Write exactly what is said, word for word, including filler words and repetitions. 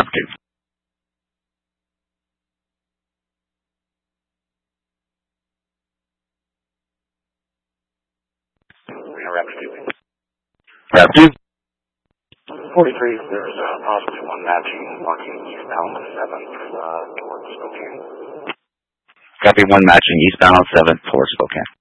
two. Rep two. Rep two. forty-three, there's uh, possibly one matching walking eastbound seventh uh, towards Spokane. Copy, one matching eastbound on seventh towards Spokane.